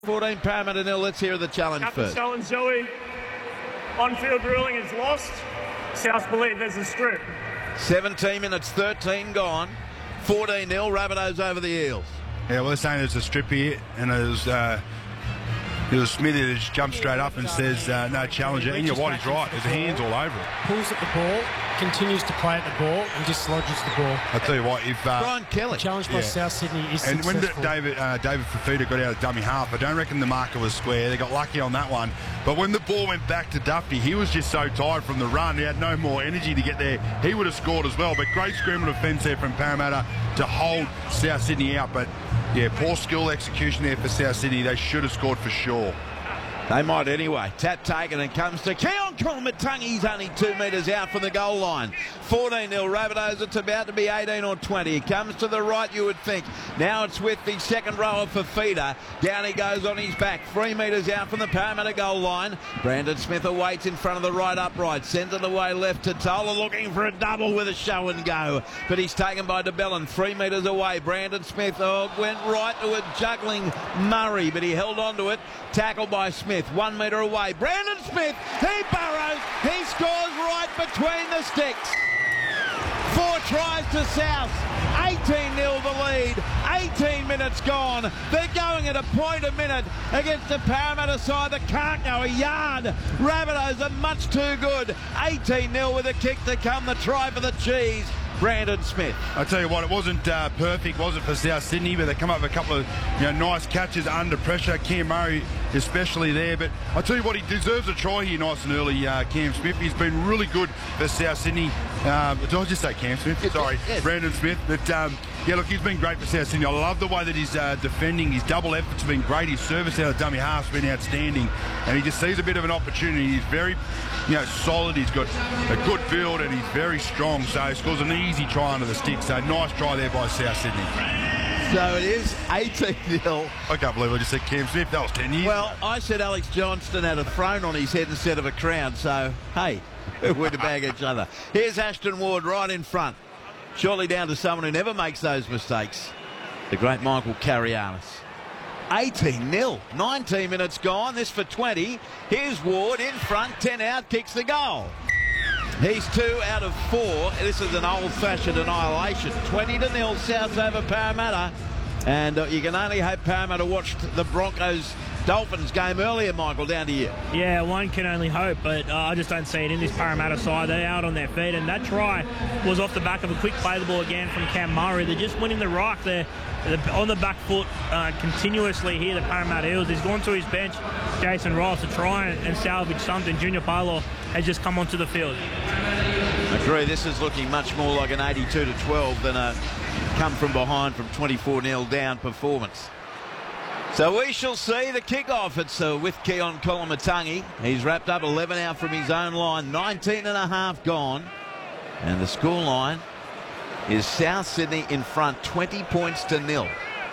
14 Parramatta nil. Let's hear the challenge first. Captain Zoe, on-field ruling is lost. South believe there's a strip. 17 minutes, 13 gone. 14-0, Rabbitohs over the Eels. Yeah, well, they're saying there's a strip here, and it was Smithy that just jumped straight up and says, no challenger. And you're right, he's right. There's hands all over it. Pulls at the ball, continues to play at the ball, and dislodges the ball. I'll tell you what, if... Brian Kelly. The challenge by South Sydney is and successful. when David Fafita got out of dummy half, I don't reckon the marker was square. They got lucky on that one. But when the ball went back to Duffy, he was just so tired from the run. He had no more energy to get there. He would have scored as well. But great scramble defence there from Parramatta to hold South Sydney out. But, yeah, poor skill execution there for South Sydney. They should have scored for sure. They might anyway. Tap taken and comes to Keon Koloamatangi. He's only 2 metres out from the goal line. 14-0 Rabbitohs. It's about to be 18 or 20. He comes to the right, you would think. Now it's with the second rower for Feeder. Down he goes on his back. 3 metres out from the Parramatta goal line. Brandon Smith awaits in front of the right upright. Sends it away left to Tola, looking for a double with a show and go. But he's taken by DeBellin. 3 metres away. Brandon Smith went right to a juggling Murray, but he held on to it. Tackled by Smith. 1 metre away. Brandon Smith, he burrows. He scores right between the sticks. 4 tries to South. 18-0 the lead. 18 minutes gone. They're going at a point a minute against the Parramatta side that can't go a yard. Rabbitohs are much too good. 18-0 with a kick to come. The try for the cheese. Brandon Smith. I tell you what, it wasn't perfect, was it, for South Sydney? But they come up with a couple of nice catches under pressure. Cam Murray especially there. But I tell you what, he deserves a try here nice and early, Cam Smith. He's been really good for South Sydney. Did I just say Cam Smith? Sorry, yes. Brandon Smith. But yeah, look, he's been great for South Sydney. I love the way that he's defending. His double efforts have been great. His service out of dummy half's been outstanding. And he just sees a bit of an opportunity. He's very solid. He's got a good build and he's very strong. So he scores an easy try under the stick. So nice try there by South Sydney. So it is 18-0. I can't believe I just said Cam Smith. That was 10 years. Well, I said Alex Johnston had a throne on his head instead of a crown. So, hey, we're to bag each other. Here's Ashton Ward right in front. Surely down to someone who never makes those mistakes. The great Michael Carianis. 18-0. 19 minutes gone. This for 20. Here's Ward in front. 10 out. Kicks the goal. He's 2 out of 4. This is an old-fashioned annihilation. 20-0 South over Parramatta. And you can only hope Parramatta watched the Broncos-Dolphins game earlier, Michael. Down to you. Yeah, one can only hope, but I just don't see it in this Parramatta side. They're out on their feet, and that try was off the back of a quick play the ball again from Cam Murray. They're just winning the ruck. They're on the back foot continuously here, the Parramatta Eels. He's gone to his bench, Jason Ross, to try and salvage something. Junior Paolo has just come onto the field. Agree, this is looking much more like an 82-12 than a come from behind from 24-0 down performance. So we shall see the kickoff. It's with Keon Koloamatangi. He's wrapped up 11 out from his own line, 19.5 gone. And the scoreline is South Sydney in front, 20 points to 0.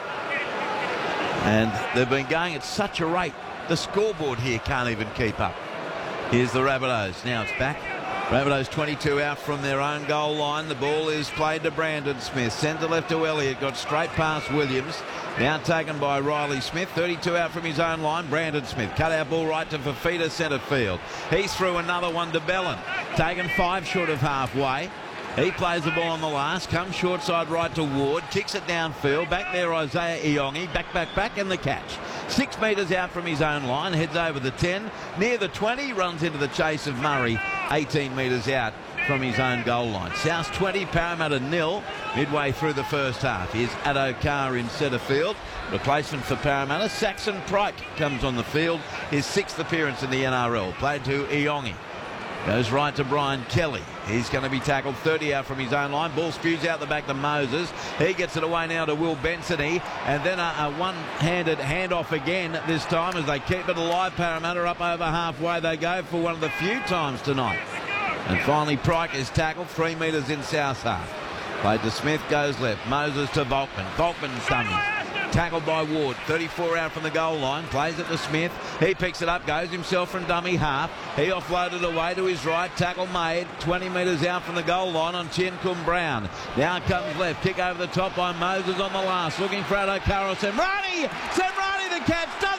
And they've been going at such a rate, the scoreboard here can't even keep up. Here's the Rabbitohs. Now it's back. Rabbitohs 22 out from their own goal line. The ball is played to Brandon Smith. Sends it left to Elliott. Got straight past Williams. Now taken by Riley Smith. 32 out from his own line. Brandon Smith. Cut out ball right to Fafita centre field. He's through another one to Bellin. Taken 5 short of halfway. He plays the ball on the last. Comes short side right to Ward. Kicks it downfield. Back there Isaiah Iongi. Back and the catch. 6 metres out from his own line. Heads over the 10. Near the 20. Runs into the chase of Murray. 18 metres out from his own goal line. South 20, Parramatta 0. Midway through the first half. Here's Addo Carr in centre field. Replacement for Parramatta. Saxon Pryke comes on the field. His 6th appearance in the NRL. Played to Iongi. Goes right to Brian Kelly. He's going to be tackled 30 out from his own line. Ball spews out the back to Moses. He gets it away now to Will Bensony. And then a one-handed handoff again this time as they keep it alive. Parramatta up over halfway. They go for one of the few times tonight. And finally Pryke is tackled 3 metres in South half. Played to Smith, goes left. Moses to Volkman. Volkman's dummy. Tackled by Ward. 34 out from the goal line. Plays it to Smith. He picks it up. Goes himself from dummy half. He offloaded away to his right. Tackle made. 20 metres out from the goal line on Tien-Kum Brown. Now comes left. Kick over the top by Moses on the last. Looking for Addo Carr. Semrani the catch. Does